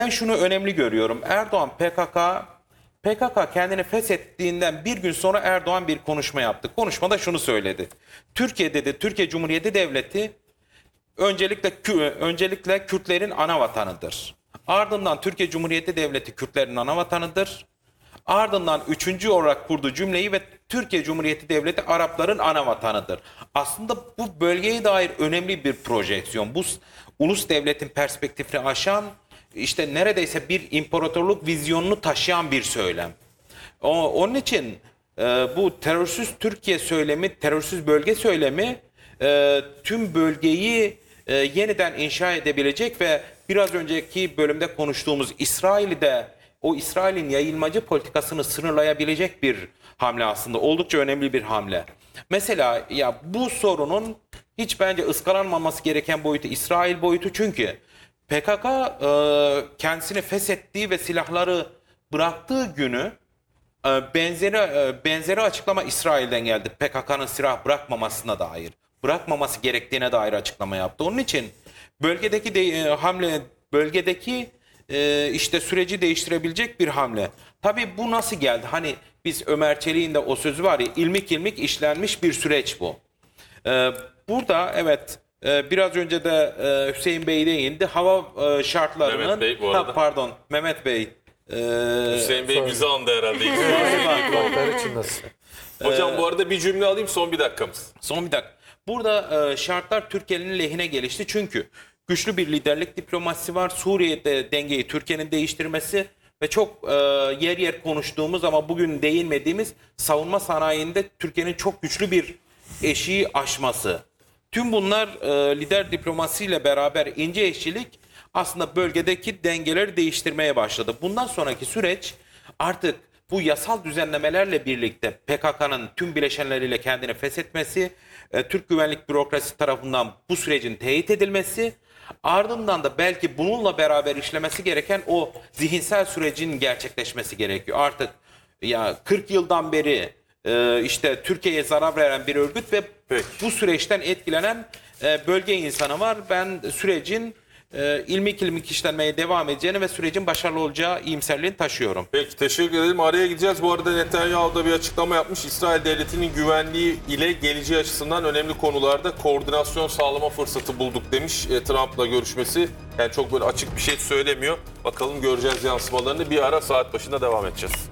Ben şunu önemli görüyorum. Erdoğan PKK kendini feshettiğinden bir gün sonra Erdoğan bir konuşma yaptı. Konuşmada şunu söyledi. Türkiye dedi, Türkiye Cumhuriyeti Devleti öncelikle Kürtlerin ana vatanıdır. Ardından Türkiye Cumhuriyeti Devleti Kürtlerin ana vatanıdır. Ardından üçüncü olarak kurduğu cümleyi ve Türkiye Cumhuriyeti Devleti Arapların ana vatanıdır. Aslında bu bölgeye dair önemli bir projeksiyon. Bu ulus devletin perspektifini aşan, işte neredeyse bir imparatorluk vizyonunu taşıyan bir söylem. Onun için bu terörsüz Türkiye söylemi, terörsüz bölge söylemi tüm bölgeyi yeniden inşa edebilecek ve biraz önceki bölümde konuştuğumuz İsrail'in yayılmacı politikasını sınırlayabilecek bir hamle aslında. Oldukça önemli bir hamle. Mesela ya bu sorunun hiç bence ıskalanmaması gereken boyutu İsrail boyutu, çünkü PKK kendisini feshettiği ve silahları bıraktığı günü benzeri açıklama İsrail'den geldi. PKK'nın silah bırakmaması gerektiğine dair açıklama yaptı. Onun için bölgedeki işte süreci değiştirebilecek bir hamle. Tabii bu nasıl geldi? Hani biz Ömer Çelik'in de o sözü var ya, ilmik ilmik işlenmiş bir süreç bu. Burada evet, biraz önce de Hüseyin Bey değindi. Hava şartlarının... Mehmet Bey bu arada. Pardon, Mehmet Bey. Hüseyin Bey bizi andı herhalde. Kulaklar için nasıl? Hocam bu arada bir cümle alayım, son bir dakikamız. Son bir dakika. Burada şartlar Türkiye'nin lehine gelişti. Çünkü güçlü bir liderlik diplomasisi var. Suriye'de dengeyi Türkiye'nin değiştirmesi ve çok yer yer konuştuğumuz ama bugün değinmediğimiz savunma sanayinde Türkiye'nin çok güçlü bir eşiği aşması. Tüm bunlar lider diplomasisiyle beraber ince işçilik aslında bölgedeki dengeleri değiştirmeye başladı. Bundan sonraki süreç artık bu yasal düzenlemelerle birlikte PKK'nın tüm bileşenleriyle kendini feshetmesi, Türk güvenlik bürokrasisi tarafından bu sürecin teyit edilmesi, ardından da belki bununla beraber işlemesi gereken o zihinsel sürecin gerçekleşmesi gerekiyor. Artık ya 40 yıldan beri işte Türkiye'ye zarar veren bir örgüt ve Peki. bu süreçten etkilenen bölge insanı var. Ben sürecin ilmik ilmik işlenmeye devam edeceğini ve sürecin başarılı olacağı iyimserliğini taşıyorum. Peki, teşekkür ederim. Araya gideceğiz. Bu arada Netanyahu da bir açıklama yapmış. İsrail devletinin güvenliği ile geleceği açısından önemli konularda koordinasyon sağlama fırsatı bulduk demiş. Trump'la görüşmesi. Yani çok böyle açık bir şey söylemiyor. Bakalım, göreceğiz yansımalarını. Bir ara saat başında devam edeceğiz.